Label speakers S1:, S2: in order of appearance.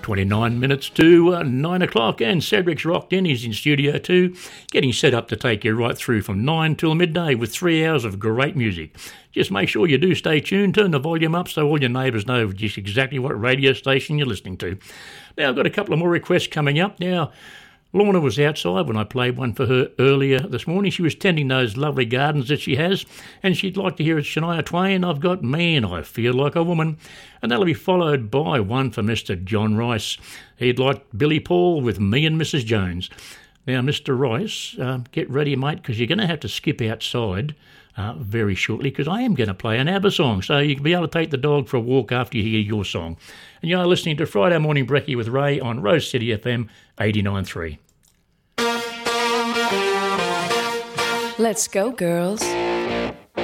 S1: 29 minutes to 9 o'clock, and Cedric's rocked in. He's in Studio 2, getting set up to take you right through from 9 till midday with 3 hours of great music. Just make sure you do stay tuned, turn the volume up so all your neighbours know just exactly what radio station you're listening to. Now, I've got a couple of more requests coming up. Now, Lorna was outside when I played one for her earlier this morning. She was tending those lovely gardens that she has, and she'd like to hear it, Shania Twain, I've got Man, I Feel Like a Woman. And that'll be followed by one for Mr. John Rice. He'd like Billy Paul with Me and Mrs. Jones. Now, Mr. Rice, get ready, mate, because you're going to have to skip outside very shortly, because I am going to play an ABBA song, so you can be able to take the dog for a walk after you hear your song. And you are listening to Friday Morning Brekkie with Ray on Rose City FM 89.3.
S2: Let's go, girls.